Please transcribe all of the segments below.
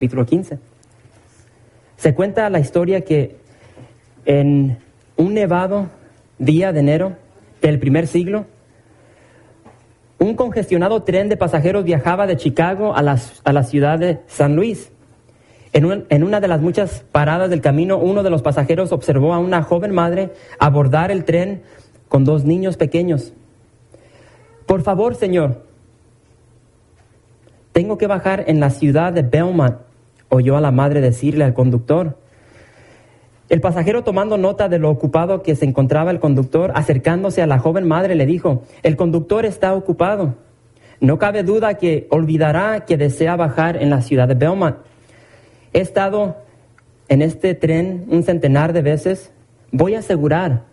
capítulo 15. Se cuenta la historia que en un nevado día de enero del primer siglo, un congestionado tren de pasajeros viajaba de Chicago a la ciudad de San Luis. En una de las muchas paradas del camino, uno de los pasajeros observó a una joven madre abordar el tren con 2 niños pequeños. «Por favor, señor, tengo que bajar en la ciudad de Belmont», oyó a la madre decirle al conductor. El pasajero, tomando nota de lo ocupado que se encontraba el conductor, acercándose a la joven madre, le dijo: «El conductor está ocupado. No cabe duda que olvidará que desea bajar en la ciudad de Belmont. He estado en este tren un centenar de veces. Voy a asegurar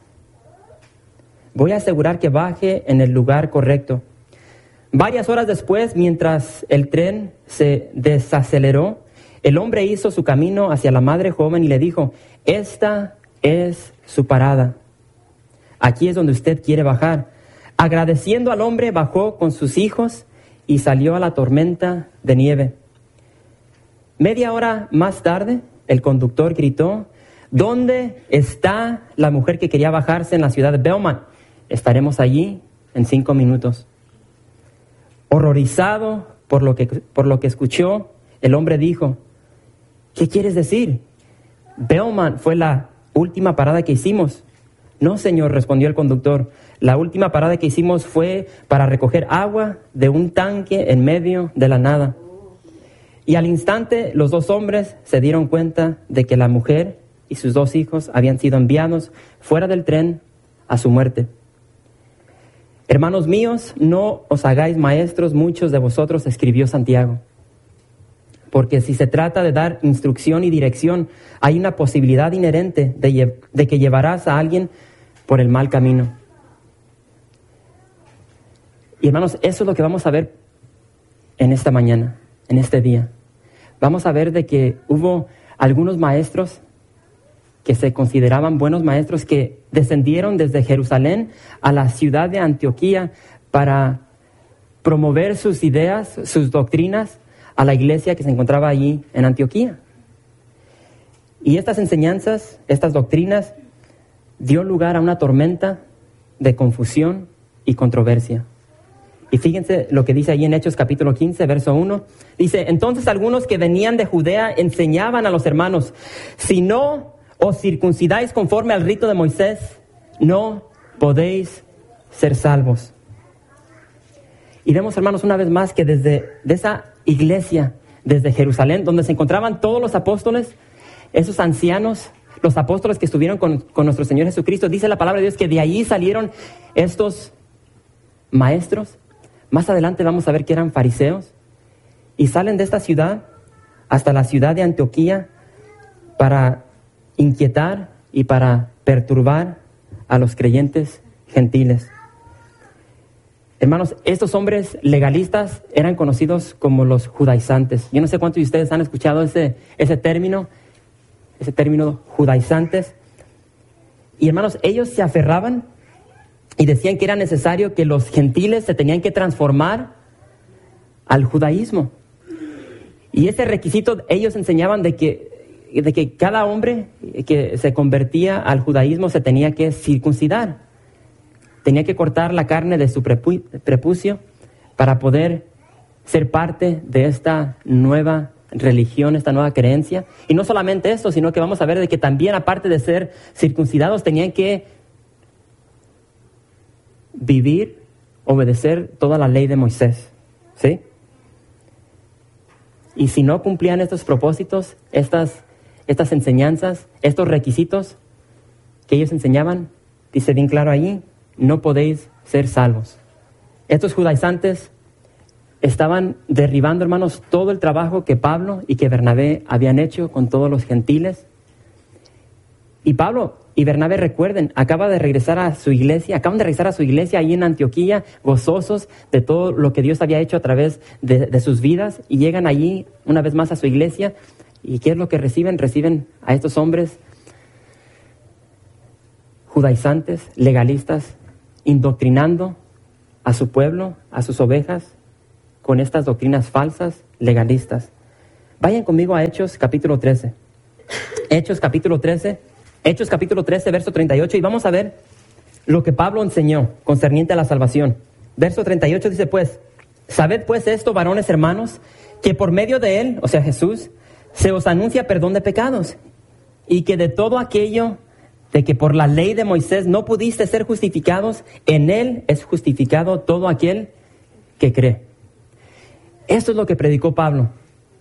que baje en el lugar correcto». Varias horas después, mientras el tren se desaceleró, el hombre hizo su camino hacia la madre joven y le dijo: «Esta es su parada. Aquí es donde usted quiere bajar». Agradeciendo al hombre, bajó con sus hijos y salió a la tormenta de nieve. Media hora más tarde, el conductor gritó: «¿Dónde está la mujer que quería bajarse en la ciudad de Belmont? Estaremos allí en 5 minutos». Horrorizado por lo que escuchó, el hombre dijo: «¿Qué quieres decir? Belmont fue la última parada que hicimos». «No, señor», respondió el conductor. «La última parada que hicimos fue para recoger agua de un tanque en medio de la nada». Y al instante los 2 hombres se dieron cuenta de que la mujer y sus 2 hijos habían sido enviados fuera del tren a su muerte. «Hermanos míos, no os hagáis maestros muchos de vosotros», escribió Santiago, «porque si se trata de dar instrucción y dirección, hay una posibilidad inherente de que llevarás a alguien por el mal camino». Y hermanos, eso es lo que vamos a ver en esta mañana, en este día. Vamos a ver de que hubo algunos maestros que se consideraban buenos maestros que descendieron desde Jerusalén a la ciudad de Antioquía para promover sus ideas, sus doctrinas a la iglesia que se encontraba allí en Antioquía. Y estas enseñanzas, estas doctrinas, dio lugar a una tormenta de confusión y controversia. Y fíjense lo que dice ahí en Hechos capítulo 15, verso 1. Dice: «Entonces algunos que venían de Judea enseñaban a los hermanos: si no os circuncidáis conforme al rito de Moisés, no podéis ser salvos». Y vemos, hermanos, una vez más que de esa iglesia, desde Jerusalén, donde se encontraban todos los apóstoles, esos ancianos, los apóstoles que estuvieron con nuestro Señor Jesucristo, dice la palabra de Dios que de allí salieron estos maestros. Más adelante vamos a ver que eran fariseos, y salen de esta ciudad hasta la ciudad de Antioquía para inquietar y para perturbar a los creyentes gentiles. Hermanos, estos hombres legalistas eran conocidos como los judaizantes. Yo no sé cuántos de ustedes han escuchado ese término judaizantes. Y hermanos, ellos se aferraban y decían que era necesario que los gentiles se tenían que transformar al judaísmo. Y ese requisito ellos enseñaban de que cada hombre que se convertía al judaísmo se tenía que circuncidar. Tenía que cortar la carne de su prepucio para poder ser parte de esta nueva religión, esta nueva creencia. Y no solamente esto, sino que vamos a ver de que también, aparte de ser circuncidados, tenían que vivir, obedecer toda la ley de Moisés, ¿sí? Y si no cumplían estos propósitos, estas enseñanzas, estos requisitos que ellos enseñaban, dice bien claro ahí: no podéis ser salvos. Estos judaizantes estaban derribando, hermanos, todo el trabajo que Pablo y que Bernabé habían hecho con todos los gentiles. Y Pablo y Bernabé, recuerden, acaban de regresar a su iglesia ahí en Antioquía, gozosos de todo lo que Dios había hecho a través de sus vidas, y llegan allí una vez más a su iglesia. ¿Y qué es lo que reciben? Reciben a estos hombres judaizantes, legalistas, indoctrinando a su pueblo, a sus ovejas, con estas doctrinas falsas, legalistas. Vayan conmigo a Hechos capítulo 13. Hechos capítulo 13, verso 38, y vamos a ver lo que Pablo enseñó concerniente a la salvación. Verso 38 dice pues, sabed pues esto, varones hermanos, que por medio de él, o sea Jesús, se os anuncia perdón de pecados, y que de todo aquello de que por la ley de Moisés no pudiste ser justificados, en él es justificado todo aquel que cree. Esto es lo que predicó Pablo.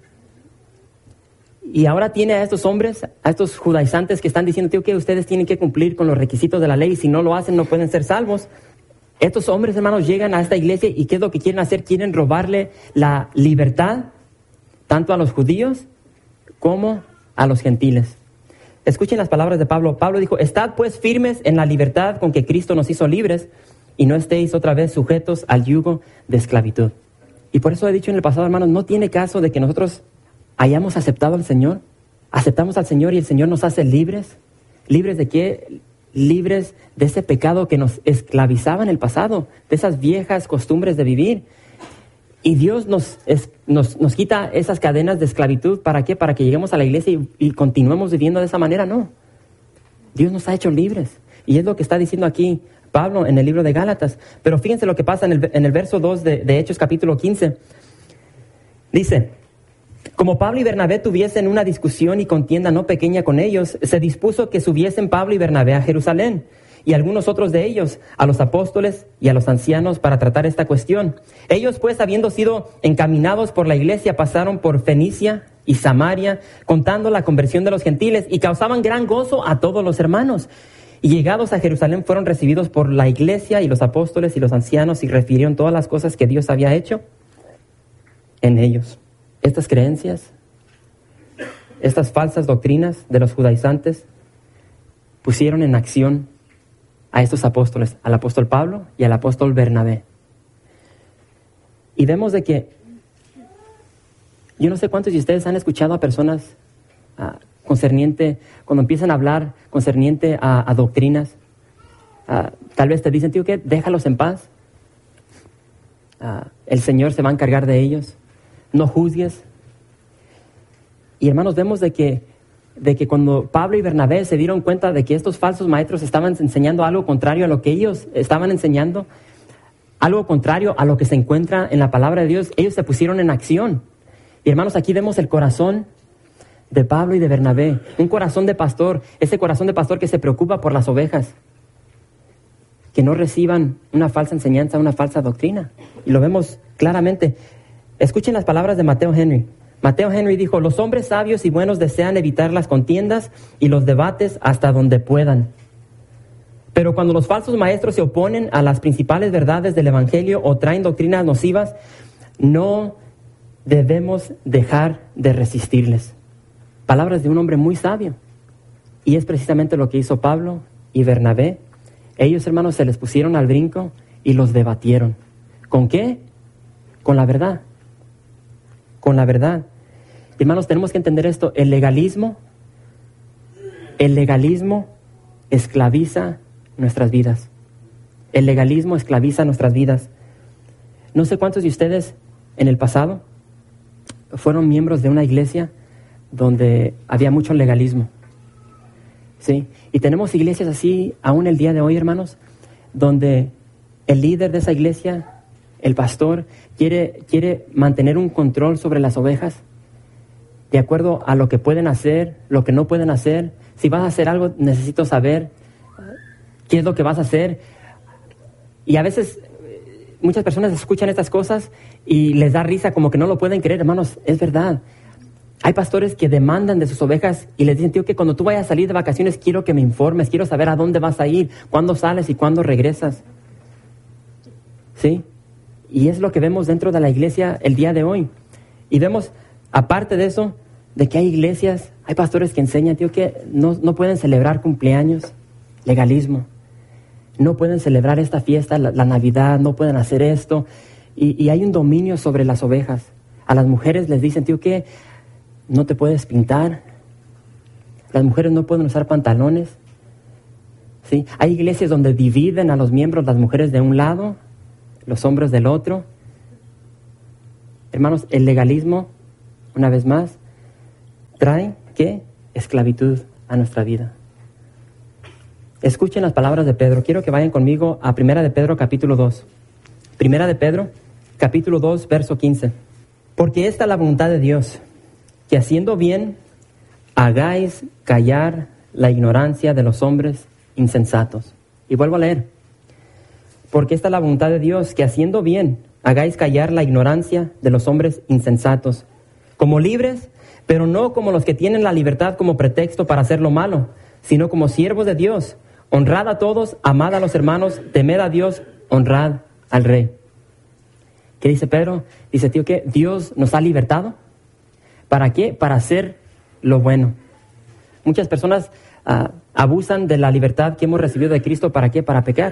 Y ahora tiene a estos hombres, a estos judaizantes que están diciendo, tío, que ustedes tienen que cumplir con los requisitos de la ley, y si no lo hacen no pueden ser salvos. Estos hombres, hermanos, llegan a esta iglesia y ¿qué es lo que quieren hacer? Quieren robarle la libertad tanto a los judíos como a los gentiles. Escuchen las palabras de Pablo. Pablo dijo, estad pues firmes en la libertad con que Cristo nos hizo libres y no estéis otra vez sujetos al yugo de esclavitud. Y por eso he dicho en el pasado, hermanos, no tiene caso de que nosotros hayamos aceptado al Señor. Aceptamos al Señor y el Señor nos hace libres. ¿Libres de qué? Libres de ese pecado que nos esclavizaba en el pasado, de esas viejas costumbres de vivir. Y Dios nos quita esas cadenas de esclavitud. ¿Para qué? Para que lleguemos a la iglesia y continuemos viviendo de esa manera. No. Dios nos ha hecho libres. Y es lo que está diciendo aquí Pablo en el libro de Gálatas. Pero fíjense lo que pasa en el verso 2 de Hechos capítulo 15. Dice, como Pablo y Bernabé tuviesen una discusión y contienda no pequeña con ellos, se dispuso que subiesen Pablo y Bernabé a Jerusalén, y algunos otros de ellos, a los apóstoles y a los ancianos, para tratar esta cuestión. Ellos pues, habiendo sido encaminados por la iglesia, pasaron por Fenicia y Samaria, contando la conversión de los gentiles, y causaban gran gozo a todos los hermanos. Y llegados a Jerusalén fueron recibidos por la iglesia y los apóstoles y los ancianos, y refirieron todas las cosas que Dios había hecho en ellos. Estas creencias, estas falsas doctrinas de los judaizantes, pusieron en acción a estos apóstoles, al apóstol Pablo y al apóstol Bernabé. Y vemos de que, yo no sé cuántos de ustedes han escuchado a personas concerniente, cuando empiezan a hablar concerniente a doctrinas, tal vez te dicen, tío, ¿qué? Déjalos en paz. El Señor se va a encargar de ellos. No juzgues. Y hermanos, vemos de que cuando Pablo y Bernabé se dieron cuenta de que estos falsos maestros estaban enseñando algo contrario a lo que ellos estaban enseñando, algo contrario a lo que se encuentra en la palabra de Dios, ellos se pusieron en acción. Y hermanos, aquí vemos el corazón de Pablo y de Bernabé, un corazón de pastor, ese corazón de pastor que se preocupa por las ovejas, que no reciban una falsa enseñanza, una falsa doctrina. Y lo vemos claramente. Escuchen las palabras de Mateo Henry. Mateo Henry dijo, los hombres sabios y buenos desean evitar las contiendas y los debates hasta donde puedan. Pero cuando los falsos maestros se oponen a las principales verdades del Evangelio o traen doctrinas nocivas, no debemos dejar de resistirles. Palabras de un hombre muy sabio. Y es precisamente lo que hizo Pablo y Bernabé. Ellos, hermanos, se les pusieron al brinco y los debatieron. ¿Con qué? Con la verdad. Con la verdad. Hermanos, tenemos que entender esto. El legalismo esclaviza nuestras vidas. El legalismo esclaviza nuestras vidas. No sé cuántos de ustedes en el pasado fueron miembros de una iglesia donde había mucho legalismo. ¿Sí? Y tenemos iglesias así aún el día de hoy, hermanos, donde el líder de esa iglesia, el pastor, quiere mantener un control sobre las ovejas de acuerdo a lo que pueden hacer, lo que no pueden hacer. Si vas a hacer algo, necesito saber qué es lo que vas a hacer. Y a veces muchas personas escuchan estas cosas y les da risa, como que no lo pueden creer. Hermanos, es verdad. Hay pastores que demandan de sus ovejas y les dicen, tío, que cuando tú vayas a salir de vacaciones quiero que me informes, quiero saber a dónde vas a ir, cuándo sales y cuándo regresas. ¿Sí? Y es lo que vemos dentro de la iglesia el día de hoy. Y vemos, aparte de eso, de que hay iglesias, hay pastores que enseñan, tío, que no pueden celebrar cumpleaños, legalismo. No pueden celebrar esta fiesta, la Navidad, no pueden hacer esto. Y hay un dominio sobre las ovejas. A las mujeres les dicen, tío, que no te puedes pintar. Las mujeres no pueden usar pantalones. ¿Sí? Hay iglesias donde dividen a los miembros, las mujeres de un lado, los hombres del otro. Hermanos, el legalismo, una vez más, trae, ¿qué? Esclavitud a nuestra vida. Escuchen las palabras de Pedro. Quiero que vayan conmigo a 1 de Pedro capítulo 2. 1 de Pedro capítulo 2, verso 15. Porque esta es la voluntad de Dios, que haciendo bien hagáis callar la ignorancia de los hombres insensatos. Y vuelvo a leer. Porque esta es la voluntad de Dios, que haciendo bien hagáis callar la ignorancia de los hombres insensatos, como libres, pero no como los que tienen la libertad como pretexto para hacer lo malo, sino como siervos de Dios. Honrad a todos, amad a los hermanos, temed a Dios, honrad al Rey. ¿Qué dice Pedro? Dice, tío, que Dios nos ha libertado. ¿Para qué? Para hacer lo bueno. Muchas personas abusan de la libertad que hemos recibido de Cristo. ¿Para qué? Para pecar.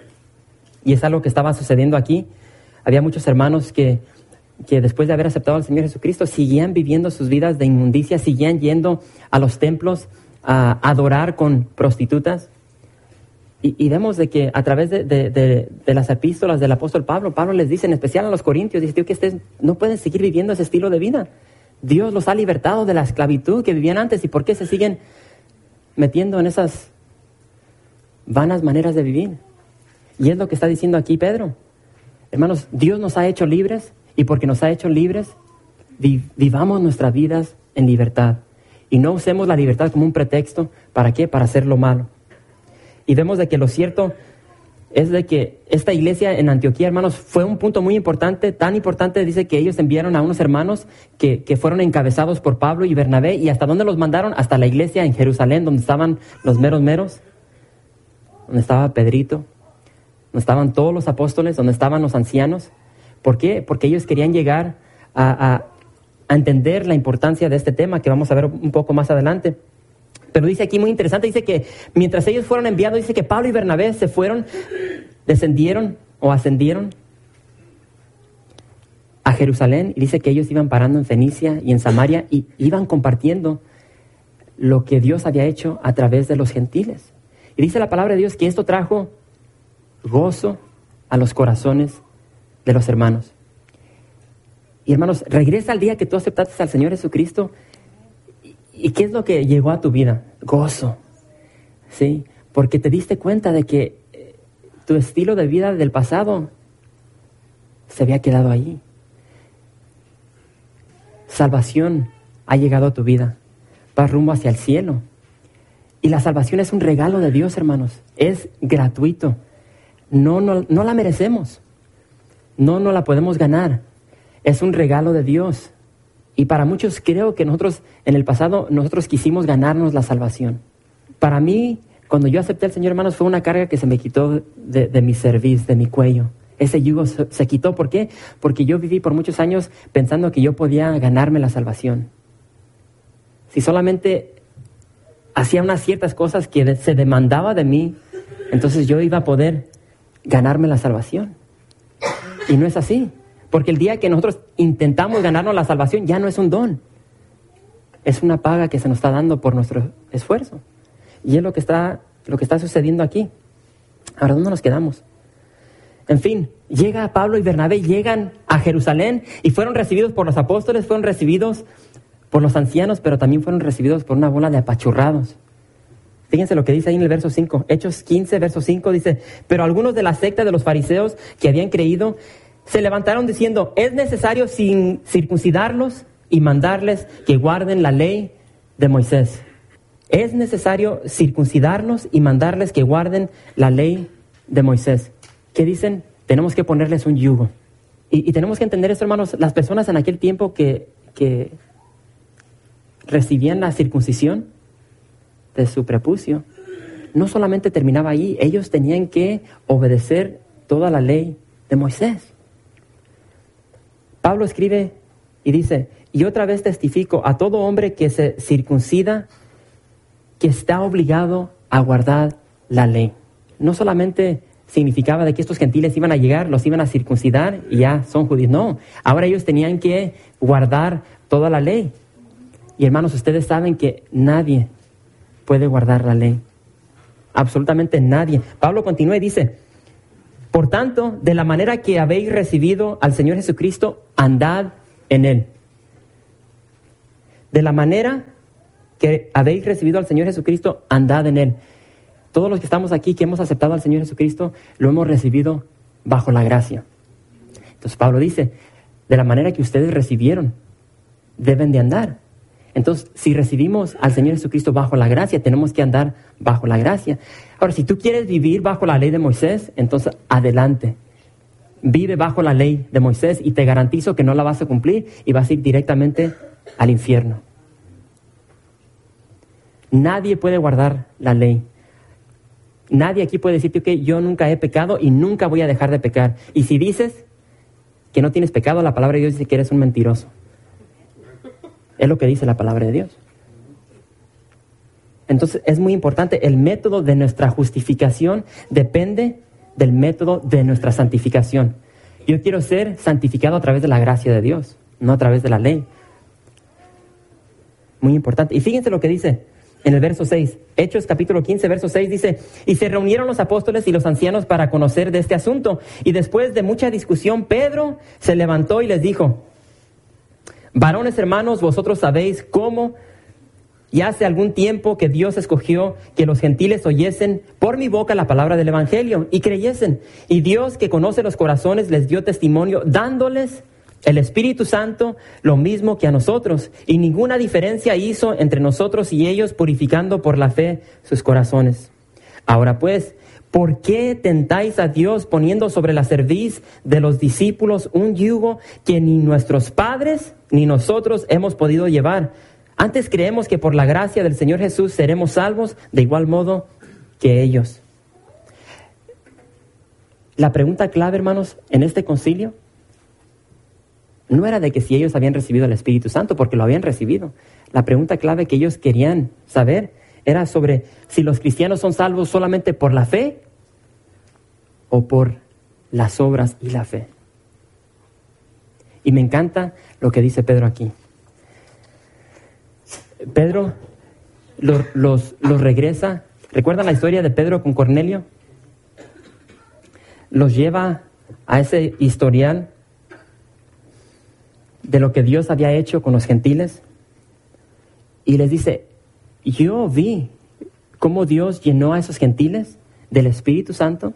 Y es algo que estaba sucediendo aquí. Había muchos hermanos que después de haber aceptado al Señor Jesucristo seguían viviendo sus vidas de inmundicia, seguían yendo a los templos a adorar con prostitutas. Y vemos de que a través de las epístolas del apóstol Pablo les dice, en especial a los corintios, dice, tío, que ustedes no pueden seguir viviendo ese estilo de vida. Dios los ha libertado de la esclavitud que vivían antes. ¿Y por qué se siguen metiendo en esas vanas maneras de vivir? Y es lo que está diciendo aquí Pedro. Hermanos, Dios nos ha hecho libres, y porque nos ha hecho libres, vivamos nuestras vidas en libertad. Y no usemos la libertad como un pretexto. ¿Para qué? Para hacer lo malo. Y vemos de que lo cierto es de que esta iglesia en Antioquía, hermanos, fue un punto muy importante, tan importante, dice que ellos enviaron a unos hermanos que fueron encabezados por Pablo y Bernabé. ¿Y hasta dónde los mandaron? Hasta la iglesia en Jerusalén, donde estaban los meros, donde estaba Pedrito, donde estaban todos los apóstoles, donde estaban los ancianos. ¿Por qué? Porque ellos querían llegar a entender la importancia de este tema que vamos a ver un poco más adelante. Pero dice aquí muy interesante, dice que mientras ellos fueron enviados, dice que Pablo y Bernabé ascendieron a Jerusalén, y dice que ellos iban parando en Fenicia y en Samaria y iban compartiendo lo que Dios había hecho a través de los gentiles. Y dice la palabra de Dios que esto trajo gozo a los corazones de los hermanos. Y hermanos, regresa al día que tú aceptaste al Señor Jesucristo. ¿Y qué es lo que llegó a tu vida? Gozo, ¿sí? Porque te diste cuenta de que tu estilo de vida del pasado se había quedado ahí. Salvación ha llegado a tu vida. Vas rumbo hacia el cielo. Y la salvación es un regalo de Dios, hermanos. Es gratuito. No la merecemos. No la podemos ganar. Es un regalo de Dios. Y para muchos creo que nosotros, en el pasado, nosotros quisimos ganarnos la salvación. Para mí, cuando yo acepté al Señor, hermanos, fue una carga que se me quitó de mi cerviz, de mi cuello. Ese yugo se quitó. ¿Por qué? Porque yo viví por muchos años pensando que yo podía ganarme la salvación. Si solamente hacía unas ciertas cosas que se demandaba de mí, entonces yo iba a poder ganarme la salvación. Y no es así. Porque el día que nosotros intentamos ganarnos la salvación, ya no es un don. Es una paga que se nos está dando por nuestro esfuerzo. Y es lo que está sucediendo aquí. Ahora, ¿dónde nos quedamos? En fin, llega Pablo y Bernabé, llegan a Jerusalén y fueron recibidos por los apóstoles, fueron recibidos por los ancianos, pero también fueron recibidos por una bola de apachurrados. Fíjense lo que dice ahí en el verso 5. Hechos 15, verso 5 dice, pero algunos de la secta de los fariseos que habían creído se levantaron diciendo, es necesario circuncidarlos y mandarles que guarden la ley de Moisés. Es necesario circuncidarlos y mandarles que guarden la ley de Moisés. ¿Qué dicen? Tenemos que ponerles un yugo. Y tenemos que entender esto, hermanos. Las personas en aquel tiempo que recibían la circuncisión de su prepucio, no solamente terminaba ahí, ellos tenían que obedecer toda la ley de Moisés. Pablo escribe y dice, y otra vez testifico a todo hombre que se circuncida que está obligado a guardar la ley. No solamente significaba de que estos gentiles iban a llegar, los iban a circuncidar y ya son judíos. No, ahora ellos tenían que guardar toda la ley. Y hermanos, ustedes saben que nadie puede guardar la ley. Absolutamente nadie. Pablo continúa y dice, por tanto, de la manera que habéis recibido al Señor Jesucristo, andad en Él. de la manera que habéis recibido al Señor Jesucristo, andad en Él. Todos los que estamos aquí, que hemos aceptado al Señor Jesucristo, lo hemos recibido bajo la gracia. Entonces Pablo dice, de la manera que ustedes recibieron, deben de andar. Entonces, si recibimos al Señor Jesucristo bajo la gracia, tenemos que andar bajo la gracia. Ahora, si tú quieres vivir bajo la ley de Moisés, entonces adelante. Vive bajo la ley de Moisés y te garantizo que no la vas a cumplir y vas a ir directamente al infierno. Nadie puede guardar la ley. Nadie aquí puede decirte que yo nunca he pecado y nunca voy a dejar de pecar. Y si dices que no tienes pecado, la palabra de Dios dice que eres un mentiroso. Es lo que dice la palabra de Dios. Entonces es muy importante, el método de nuestra justificación depende del método de nuestra santificación. Yo quiero ser santificado a través de la gracia de Dios, no a través de la ley. Muy importante. Y fíjense lo que dice en el verso 6. Hechos capítulo 15, verso 6 dice, y se reunieron los apóstoles y los ancianos para conocer de este asunto. Y después de mucha discusión, Pedro se levantó y les dijo, varones hermanos, vosotros sabéis cómo y hace algún tiempo que Dios escogió que los gentiles oyesen por mi boca la palabra del evangelio y creyesen. Y Dios, que conoce los corazones, les dio testimonio, dándoles el Espíritu Santo lo mismo que a nosotros. Y ninguna diferencia hizo entre nosotros y ellos, purificando por la fe sus corazones. Ahora pues, ¿por qué tentáis a Dios poniendo sobre la cerviz de los discípulos un yugo que ni nuestros padres ni nosotros hemos podido llevar? Antes creemos que por la gracia del Señor Jesús seremos salvos de igual modo que ellos. La pregunta clave, hermanos, en este concilio no era de que si ellos habían recibido el Espíritu Santo, porque lo habían recibido. La pregunta clave que ellos querían saber era sobre si los cristianos son salvos solamente por la fe o por las obras y la fe. Y me encanta lo que dice Pedro aquí. Pedro los regresa. ¿Recuerdan la historia de Pedro con Cornelio? Los lleva a ese historial de lo que Dios había hecho con los gentiles. Y les dice, yo vi cómo Dios llenó a esos gentiles del Espíritu Santo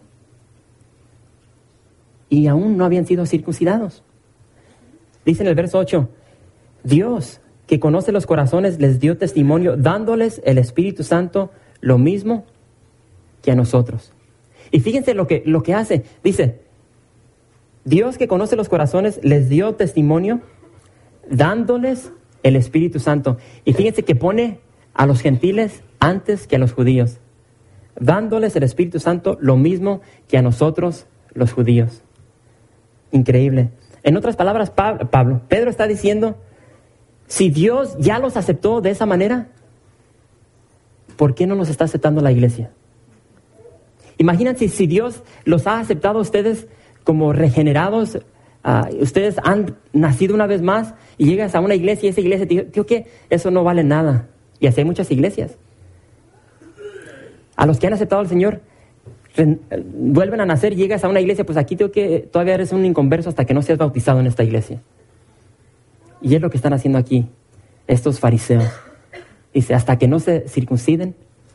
y aún no habían sido circuncidados. Dice en el verso 8, Dios, que conoce los corazones, les dio testimonio, dándoles el Espíritu Santo lo mismo que a nosotros. Y fíjense lo que hace. Dice, Dios que conoce los corazones, les dio testimonio, dándoles el Espíritu Santo. Y fíjense que pone a los gentiles antes que a los judíos, dándoles el Espíritu Santo lo mismo que a nosotros los judíos. Increíble. En otras palabras, Pedro está diciendo, si Dios ya los aceptó de esa manera, ¿por qué no los está aceptando la iglesia? Imagínense si Dios los ha aceptado a ustedes como regenerados, ustedes han nacido una vez más y llegas a una iglesia y esa iglesia te dice, tío, ¿qué? Eso no vale nada. Y así hay muchas iglesias. A los que han aceptado al Señor, vuelven a nacer y llegas a una iglesia, pues aquí tío, que todavía eres un inconverso hasta que no seas bautizado en esta iglesia. Y es lo que están haciendo aquí estos fariseos. Dice, hasta que no se circunciden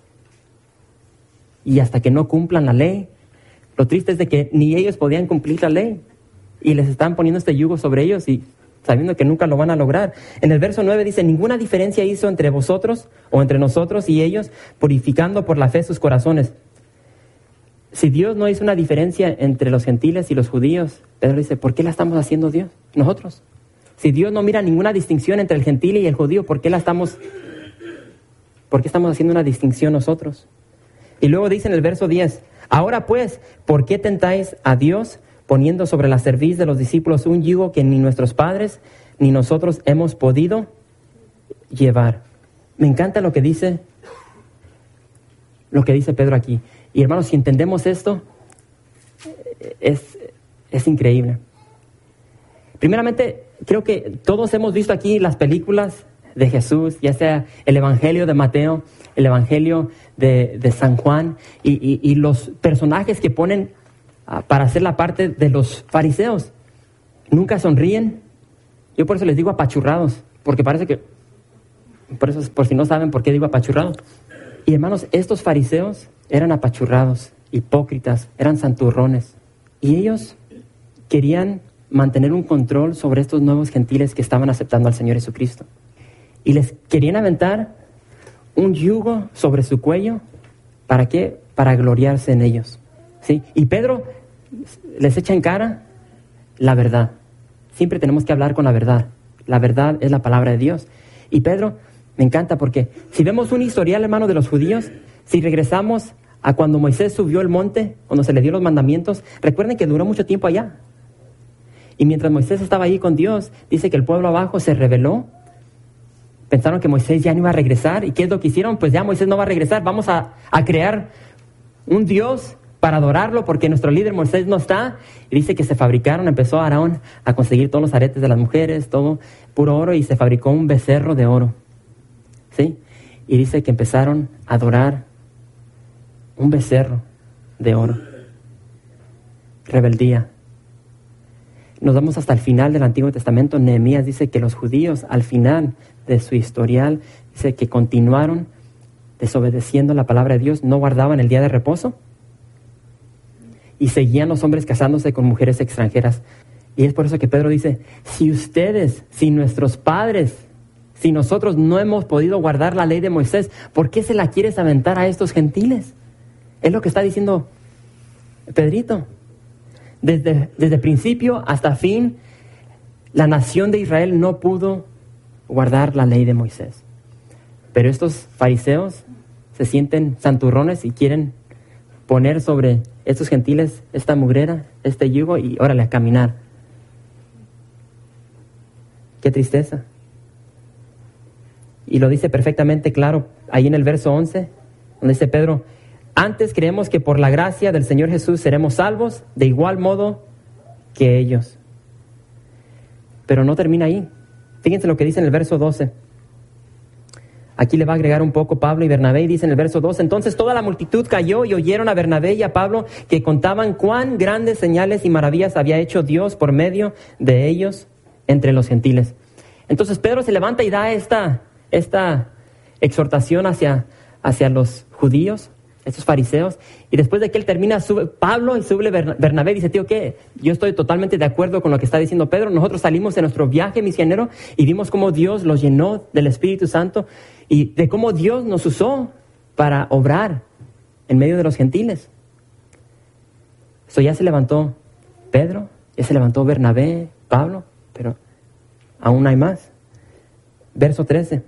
y hasta que no cumplan la ley. Lo triste es de que ni ellos podían cumplir la ley y les están poniendo este yugo sobre ellos y sabiendo que nunca lo van a lograr. En el verso 9 dice, ninguna diferencia hizo entre vosotros o entre nosotros y ellos, purificando por la fe sus corazones. Si Dios no hizo una diferencia entre los gentiles y los judíos, Pedro dice, ¿por qué la estamos haciendo Dios? Nosotros. Si Dios no mira ninguna distinción entre el gentil y el judío, ¿por qué estamos haciendo una distinción nosotros? Y luego dice en el verso 10, ahora pues, ¿por qué tentáis a Dios poniendo sobre la cerviz de los discípulos un yugo que ni nuestros padres ni nosotros hemos podido llevar? Me encanta lo que dice Pedro aquí. Y hermanos, si entendemos esto, es increíble. Primeramente, creo que todos hemos visto aquí las películas de Jesús, ya sea el Evangelio de Mateo, el Evangelio de San Juan, y los personajes que ponen para hacer la parte de los fariseos. Nunca sonríen. Yo por eso les digo apachurrados, porque parece que Por eso, por si no saben por qué digo apachurrado. Y hermanos, estos fariseos eran apachurrados, hipócritas, eran santurrones. Y ellos querían mantener un control sobre estos nuevos gentiles que estaban aceptando al Señor Jesucristo. Y les querían aventar un yugo sobre su cuello. ¿Para qué? Para gloriarse en ellos. ¿Sí? Y Pedro les echa en cara la verdad. Siempre tenemos que hablar con la verdad. La verdad es la palabra de Dios. Y Pedro, me encanta porque si vemos un historial, hermano, de los judíos, si regresamos a cuando Moisés subió el monte, cuando se le dio los mandamientos, recuerden que duró mucho tiempo allá. Y mientras Moisés estaba ahí con Dios, dice que el pueblo abajo se rebeló. Pensaron que Moisés ya no iba a regresar. ¿Y qué es lo que hicieron? Pues ya Moisés no va a regresar. Vamos a crear un Dios para adorarlo porque nuestro líder Moisés no está. Y dice que se fabricaron, empezó Aarón a conseguir todos los aretes de las mujeres, todo puro oro, y se fabricó un becerro de oro. ¿Sí? Y dice que empezaron a adorar un becerro de oro. Rebeldía. Nos vamos hasta el final del Antiguo Testamento. Nehemías dice que los judíos, al final de su historial, dice que continuaron desobedeciendo la palabra de Dios, no guardaban el día de reposo y seguían los hombres casándose con mujeres extranjeras. Y es por eso que Pedro dice, si ustedes, si nuestros padres, si nosotros no hemos podido guardar la ley de Moisés, ¿por qué se la quieres aventar a estos gentiles? Es lo que está diciendo Pedrito. Desde principio hasta fin, la nación de Israel no pudo guardar la ley de Moisés. Pero estos fariseos se sienten santurrones y quieren poner sobre estos gentiles esta mugrera, este yugo, y órale a caminar. Qué tristeza. Y lo dice perfectamente claro ahí en el verso 11, donde dice Pedro, antes creemos que por la gracia del Señor Jesús seremos salvos de igual modo que ellos. Pero no termina ahí. Fíjense lo que dice en el verso 12. Aquí le va a agregar un poco Pablo y Bernabé, y dice en el verso 12, entonces toda la multitud cayó y oyeron a Bernabé y a Pablo que contaban cuán grandes señales y maravillas había hecho Dios por medio de ellos entre los gentiles. Entonces Pedro se levanta y da esta exhortación hacia los judíos, estos fariseos, y después de que él termina, sube Pablo y sube Bernabé y dice, tío, ¿qué? Yo estoy totalmente de acuerdo con lo que está diciendo Pedro. Nosotros salimos de nuestro viaje misionero y vimos cómo Dios los llenó del Espíritu Santo y de cómo Dios nos usó para obrar en medio de los gentiles. So ya se levantó Pedro, ya se levantó Bernabé, Pablo, pero aún hay más. Verso 13.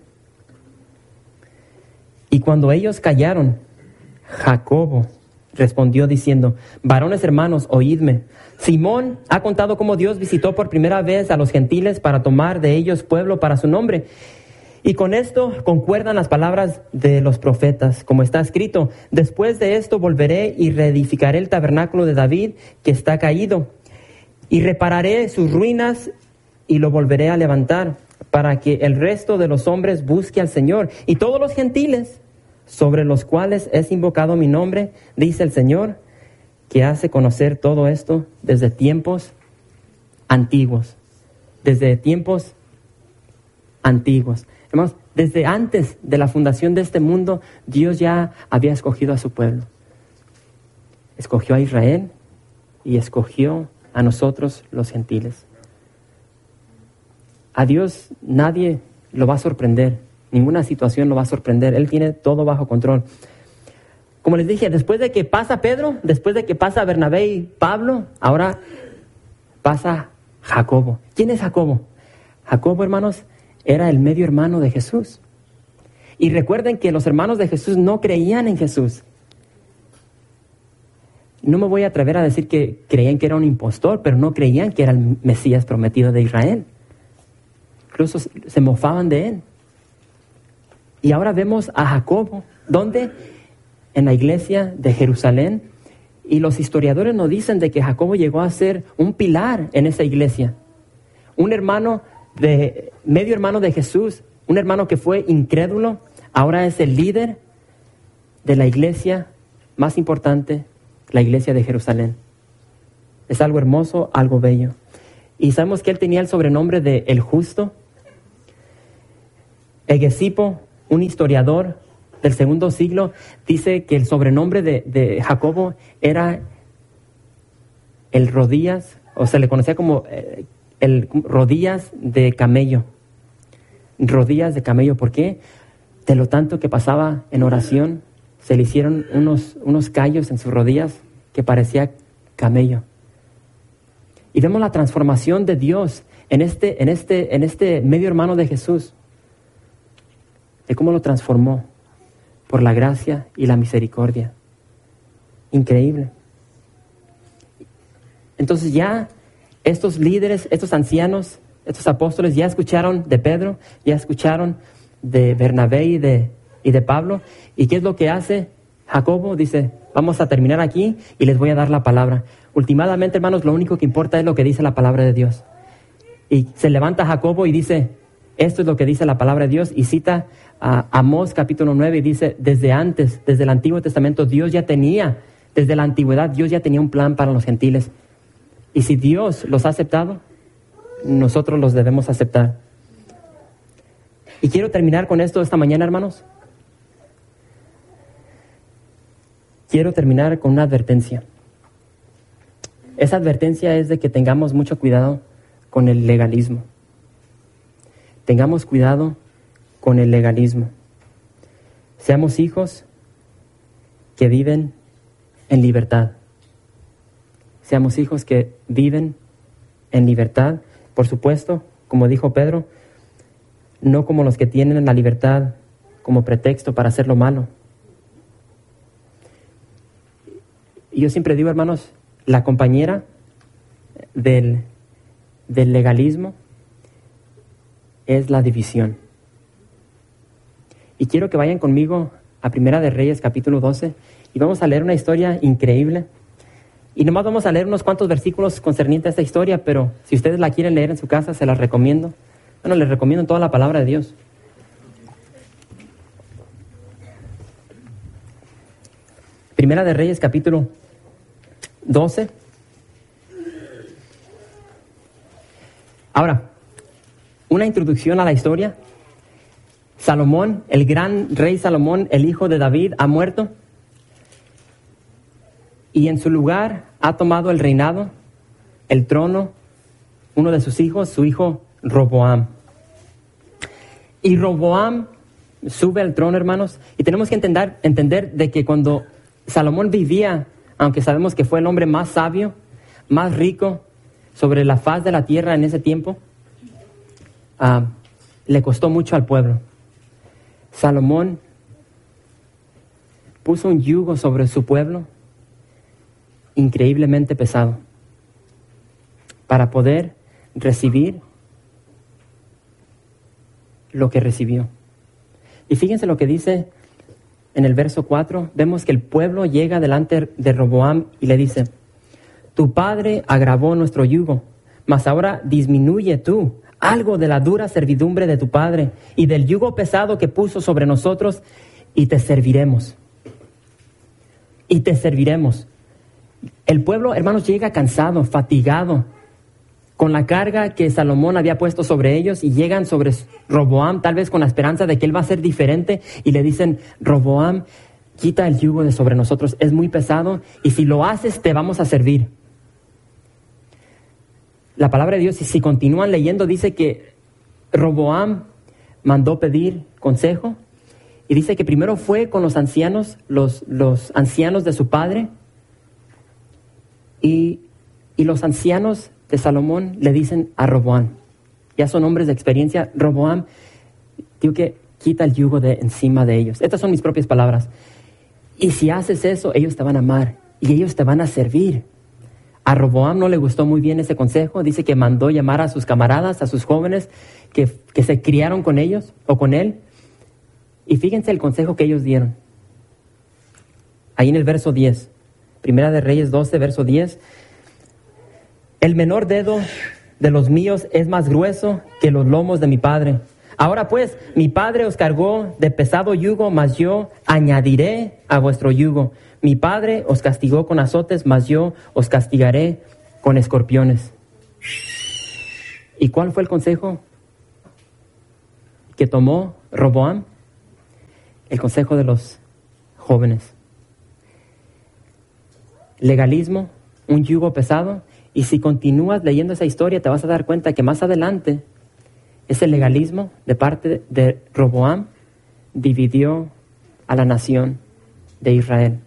Y cuando ellos callaron, Jacobo respondió diciendo, varones hermanos, oídme. Simón ha contado cómo Dios visitó por primera vez a los gentiles para tomar de ellos pueblo para su nombre. Y con esto concuerdan las palabras de los profetas, como está escrito, después de esto volveré y reedificaré el tabernáculo de David que está caído, y repararé sus ruinas y lo volveré a levantar, para que el resto de los hombres busque al Señor. Y todos los gentiles sobre los cuales es invocado mi nombre, dice el Señor, que hace conocer todo esto desde tiempos antiguos. Desde tiempos antiguos. Hermanos, desde antes de la fundación de este mundo, Dios ya había escogido a su pueblo. Escogió a Israel y escogió a nosotros los gentiles. A Dios nadie lo va a sorprender. Ninguna situación lo va a sorprender. Él tiene todo bajo control. Como les dije, después de que pasa Pedro, después de que pasa Bernabé y Pablo, ahora pasa Jacobo. ¿Quién es Jacobo? Jacobo, hermanos, era el medio hermano de Jesús. Y recuerden que los hermanos de Jesús no creían en Jesús. No me voy a atrever a decir que creían que era un impostor, pero no creían que era el Mesías prometido de Israel. Incluso se mofaban de él. Y ahora vemos a Jacobo, ¿dónde? En la iglesia de Jerusalén. Y los historiadores nos dicen de que Jacobo llegó a ser un pilar en esa iglesia. Un medio hermano de Jesús, un hermano que fue incrédulo, ahora es el líder de la iglesia más importante, la iglesia de Jerusalén. Es algo hermoso, algo bello. Y sabemos que él tenía el sobrenombre de El Justo. Hegesipo, un historiador del segundo siglo, dice que el sobrenombre de Jacobo era el rodillas, o se le conocía como el rodillas de camello. Rodillas de camello, ¿por qué? De lo tanto que pasaba en oración, se le hicieron unos callos en sus rodillas que parecía camello. Y vemos la transformación de Dios en este medio hermano de Jesús, de cómo lo transformó por la gracia y la misericordia. Increíble. Entonces ya estos líderes, estos ancianos, estos apóstoles ya escucharon de Pedro, ya escucharon de Bernabé y de Pablo. ¿Y qué es lo que hace Jacobo? Dice, vamos a terminar aquí y les voy a dar la palabra. Últimamente, hermanos, lo único que importa es lo que dice la palabra de Dios. Y se levanta Jacobo y dice, esto es lo que dice la palabra de Dios, y cita a Amós capítulo 9 y dice, desde antes, desde el Antiguo Testamento, Dios ya tenía, desde la antigüedad, Dios ya tenía un plan para los gentiles. Y si Dios los ha aceptado, nosotros los debemos aceptar. Y quiero terminar con esto esta mañana, hermanos. Quiero terminar con una advertencia. Esa advertencia es de que tengamos mucho cuidado con el legalismo. Tengamos cuidado con el legalismo. Seamos hijos que viven en libertad. Seamos hijos que viven en libertad. Por supuesto, como dijo Pedro, no como los que tienen la libertad como pretexto para hacer lo malo. Y yo siempre digo, hermanos, la compañera del legalismo es la división. Y quiero que vayan conmigo a Primera de Reyes, capítulo 12, y vamos a leer una historia increíble. Y nomás vamos a leer unos cuantos versículos concernientes a esta historia, pero si ustedes la quieren leer en su casa, se las recomiendo. Bueno, les recomiendo toda la palabra de Dios. Primera de Reyes, capítulo 12. Ahora, una introducción a la historia. Salomón, el gran rey Salomón, el hijo de David, ha muerto. Y en su lugar ha tomado el reinado, el trono, uno de sus hijos, su hijo Roboam. Y Roboam sube al trono, hermanos, y tenemos que entender de que cuando Salomón vivía, aunque sabemos que fue el hombre más sabio, más rico sobre la faz de la tierra en ese tiempo, le costó mucho al pueblo. Salomón puso un yugo sobre su pueblo increíblemente pesado para poder recibir lo que recibió. Y fíjense lo que dice en el verso 4. Vemos que el pueblo llega delante de Roboam y le dice: tu padre agravó nuestro yugo, mas ahora disminuye tú algo de la dura servidumbre de tu padre y del yugo pesado que puso sobre nosotros, y te serviremos. Y te serviremos. El pueblo, hermanos, llega cansado, fatigado, con la carga que Salomón había puesto sobre ellos, y llegan sobre Roboam, tal vez con la esperanza de que él va a ser diferente, y le dicen: Roboam, quita el yugo de sobre nosotros, es muy pesado, y si lo haces te vamos a servir. La palabra de Dios, y si continúan leyendo, dice que Roboam mandó pedir consejo, y dice que primero fue con los ancianos, los ancianos de su padre, y los ancianos de Salomón le dicen a Roboam, ya son hombres de experiencia: Roboam, digo que quita el yugo de encima de ellos. Estas son mis propias palabras. Y si haces eso, ellos te van a amar y ellos te van a servir. A Roboam no le gustó muy bien ese consejo. Dice que mandó llamar a sus camaradas, a sus jóvenes que se criaron con ellos o con él. Y fíjense el consejo que ellos dieron. Ahí en el verso 10, Primera de Reyes 12, verso 10. El menor dedo de los míos es más grueso que los lomos de mi padre. Ahora pues, mi padre os cargó de pesado yugo, mas yo añadiré a vuestro yugo. Mi padre os castigó con azotes, mas yo os castigaré con escorpiones. ¿Y cuál fue el consejo? que tomó Roboam? El consejo de los jóvenes. Legalismo, un yugo pesado. Y si continúas leyendo esa historia, te vas a dar cuenta que más adelante ese legalismo de parte de Roboam dividió a la nación de Israel.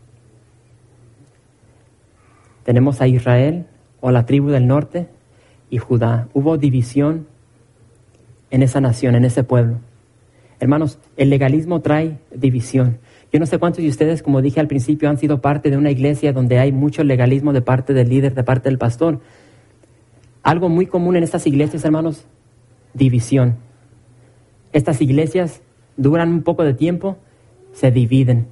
Tenemos a Israel o la tribu del norte y Judá. Hubo división en esa nación, en ese pueblo. Hermanos, el legalismo trae división. Yo no sé cuántos de ustedes, como dije al principio, han sido parte de una iglesia donde hay mucho legalismo de parte del líder, de parte del pastor. Algo muy común en estas iglesias, hermanos, división. Estas iglesias duran un poco de tiempo, se dividen.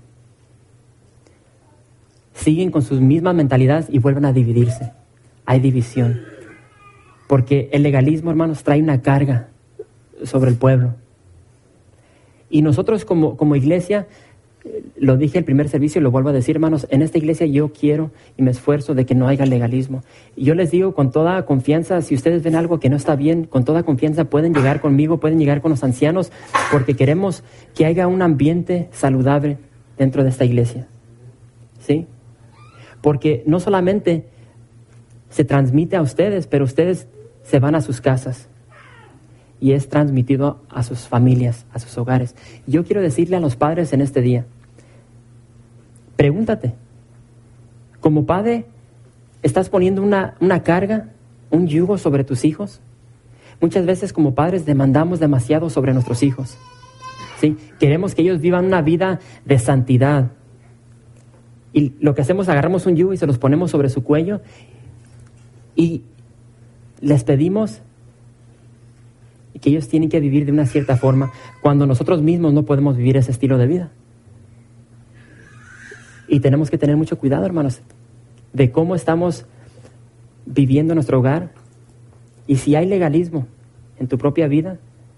Siguen con sus mismas mentalidades y vuelven a dividirse. Hay división. Porque el legalismo, hermanos, trae una carga sobre el pueblo. Y nosotros como iglesia, lo dije el primer servicio y lo vuelvo a decir, hermanos, en esta iglesia yo quiero y me esfuerzo de que no haya legalismo. Y yo les digo con toda confianza, si ustedes ven algo que no está bien, con toda confianza pueden llegar conmigo, pueden llegar con los ancianos, porque queremos que haya un ambiente saludable dentro de esta iglesia. ¿Sí? Porque no solamente se transmite a ustedes, pero ustedes se van a sus casas. Y es transmitido a sus familias, a sus hogares. Yo quiero decirle a los padres en este día, pregúntate, como padre, ¿estás poniendo una carga, un yugo sobre tus hijos? Muchas veces como padres demandamos demasiado sobre nuestros hijos. ¿Sí? Queremos que ellos vivan una vida de santidad. Y lo que hacemos, agarramos un yugo y se los ponemos sobre su cuello y les pedimos que ellos tienen que vivir de una cierta forma cuando nosotros mismos no podemos vivir ese estilo de vida. Y tenemos que tener mucho cuidado, hermanos, de cómo estamos viviendo nuestro hogar. Y si hay legalismo en tu propia vida,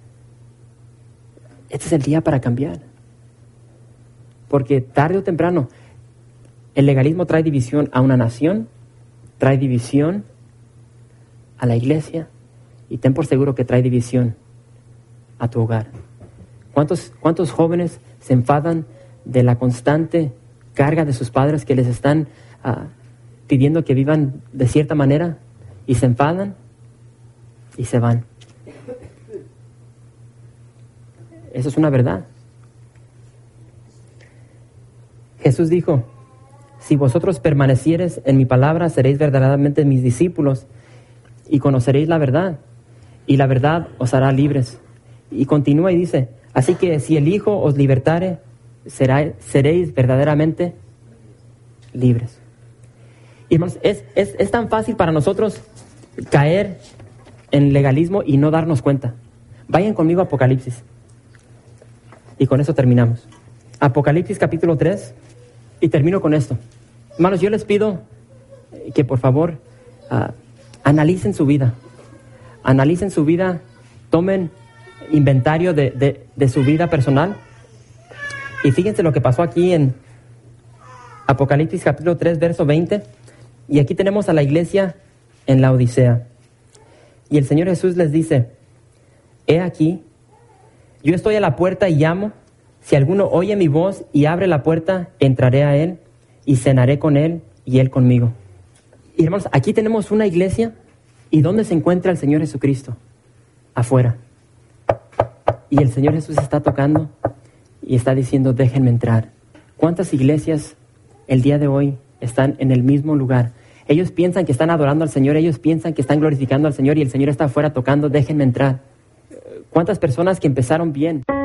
este es el día para cambiar. Porque tarde o temprano, el legalismo trae división a una nación, trae división a la iglesia, y ten por seguro que trae división a tu hogar. ¿Cuántos jóvenes se enfadan de la constante carga de sus padres que les están pidiendo que vivan de cierta manera y se enfadan y se van? Eso es una verdad. Jesús dijo, si vosotros permaneciereis en mi palabra, seréis verdaderamente mis discípulos y conoceréis la verdad. Y la verdad os hará libres. Y continúa y dice, así que si el Hijo os libertare, seréis verdaderamente libres. Y hermanos, es tan fácil para nosotros caer en legalismo y no darnos cuenta. Vayan conmigo a Apocalipsis. Y con eso terminamos. Apocalipsis capítulo 3. Y termino con esto. Hermanos, yo les pido que por favor analicen su vida. Analicen su vida, tomen inventario de su vida personal. Y fíjense lo que pasó aquí en Apocalipsis capítulo 3, verso 20. Y aquí tenemos a la iglesia en la Odisea. Y el Señor Jesús les dice, he aquí, yo estoy a la puerta y llamo. Si alguno oye mi voz y abre la puerta, entraré a él y cenaré con él y él conmigo. Y hermanos, aquí tenemos una iglesia. ¿Y dónde se encuentra el Señor Jesucristo? Afuera. Y el Señor Jesús está tocando y está diciendo, déjenme entrar. ¿Cuántas iglesias el día de hoy están en el mismo lugar? Ellos piensan que están adorando al Señor, ellos piensan que están glorificando al Señor y el Señor está afuera tocando, déjenme entrar. ¿Cuántas personas que empezaron bien